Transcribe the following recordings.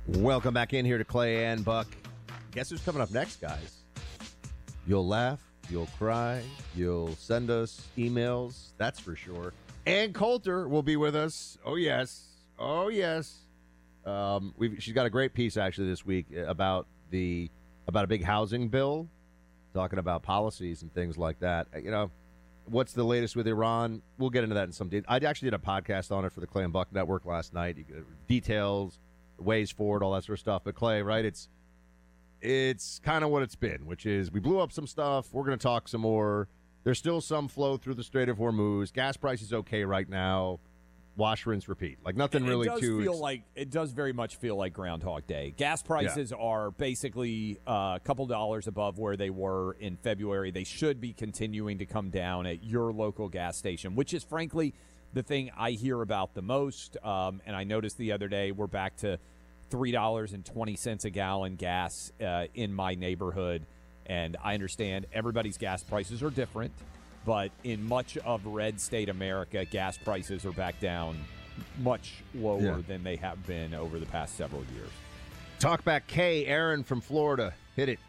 Welcome back in here to Clay and Buck. Guess who's coming up next, guys? You'll laugh, you'll cry, you'll send us emails, that's for sure. Ann Coulter will be with us. Oh, yes. Oh, yes. She's got a great piece, actually, this week about a big housing bill, talking about policies and things like that. You know, what's the latest with Iran? We'll get into that in some detail. I actually did a podcast on it for the Clay and Buck Network last night. You get details, ways forward, all that sort of stuff. But Clay, right? It's kind of what it's been, which is we blew up some stuff. We're going to talk some more. There's still some flow through the Strait of Hormuz. Gas price is okay right now. Wash, rinse, repeat. Like nothing really it does very much feel like Groundhog Day. Gas prices are basically a couple dollars above where they were in February. They should be continuing to come down at your local gas station, which is frankly the thing I hear about the most. And I noticed the other day we're back to $3.20 a gallon gas in my neighborhood. And I understand everybody's gas prices are different, but in much of red state America, gas prices are back down much lower than they have been over the past several years. Talkback K, Aaron from Florida. Hit it.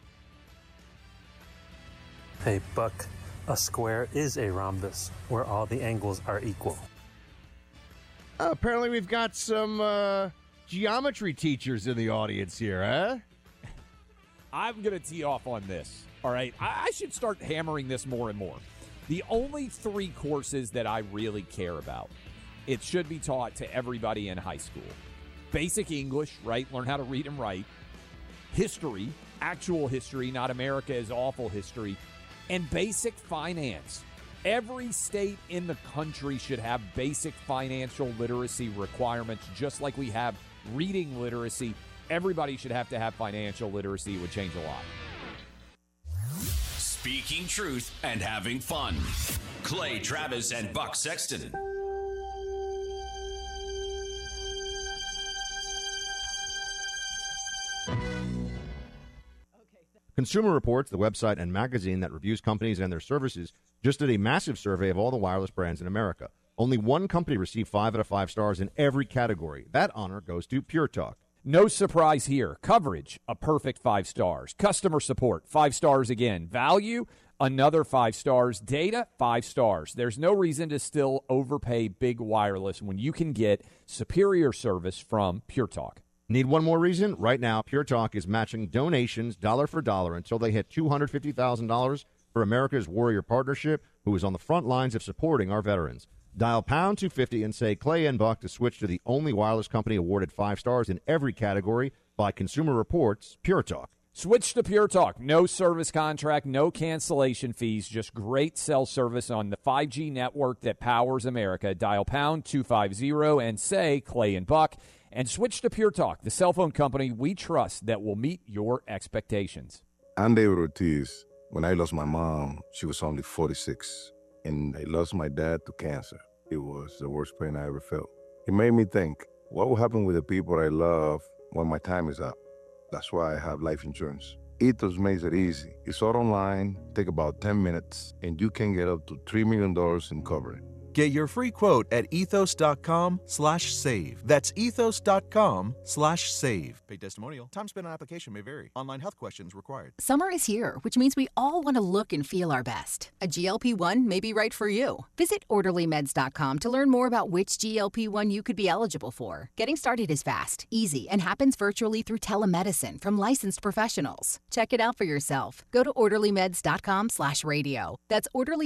Hey, Buck, a square is a rhombus where all the angles are equal. Apparently we've got some geometry teachers in the audience here, huh? I'm going to tee off on this, all right? I should start hammering this more and more. The only three courses that I really care about, it should be taught to everybody in high school. Basic English, right? Learn how to read and write. History, actual history, not America's awful history. And basic finance. Every state in the country should have basic financial literacy requirements, just like we have reading literacy. Everybody should have to have financial literacy. It would change a lot. Speaking truth and having fun. Clay Travis and Buck Sexton. Consumer Reports, the website and magazine that reviews companies and their services, just did a massive survey of all the wireless brands in America. Only one company received 5 out of 5 stars in every category. That honor goes to Pure Talk. No surprise here. Coverage, a perfect 5 stars. Customer support, 5 stars again. Value, another 5 stars. Data, 5 stars. There's no reason to still overpay big wireless when you can get superior service from Pure Talk. Need one more reason? Right now, Pure Talk is matching donations dollar for dollar until they hit $250,000 for America's Warrior Partnership, who is on the front lines of supporting our veterans. Dial pound 250 and say Clay and Buck to switch to the only wireless company awarded 5 stars in every category by Consumer Reports, Pure Talk. Switch to Pure Talk. No service contract, no cancellation fees, just great cell service on the 5G network that powers America. Dial pound 250 and say Clay and Buck, and switch to Pure Talk, the cell phone company we trust that will meet your expectations. I'm David Ortiz. When I lost my mom, she was only 46, and I lost my dad to cancer. It was the worst pain I ever felt. It made me think, what will happen with the people I love when my time is up? That's why I have life insurance. Ethos makes it easy. It's all online, take about 10 minutes, and you can get up to $3 million in coverage. Get your free quote at ethos.com/save. That's ethos.com/save. Paid testimonial. Time spent on application may vary. Online health questions required. Summer is here, which means we all want to look and feel our best. A GLP-1 may be right for you. Visit orderlymeds.com to learn more about which GLP-1 you could be eligible for. Getting started is fast, easy, and happens virtually through telemedicine from licensed professionals. Check it out for yourself. Go to orderlymeds.com/radio. That's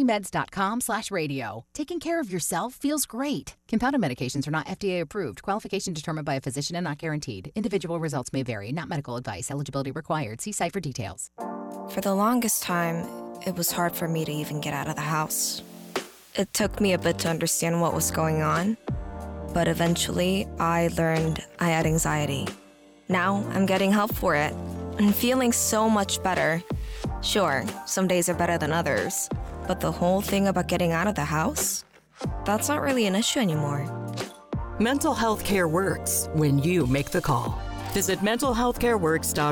orderlymeds.com/radio. Taking care of yourself feels great. Compounded medications are not FDA approved. Qualification determined by a physician and not guaranteed. Individual results may vary. Not medical advice. Eligibility required. See site for details. For the longest time, it was hard for me to even get out of the house. It took me a bit to understand what was going on, but eventually I learned I had anxiety. Now I'm getting help for it and feeling so much better. Sure, some days are better than others, but the whole thing about getting out of the house? That's not really an issue anymore. Mental health care works when you make the call. Visit mentalhealthcareworks.org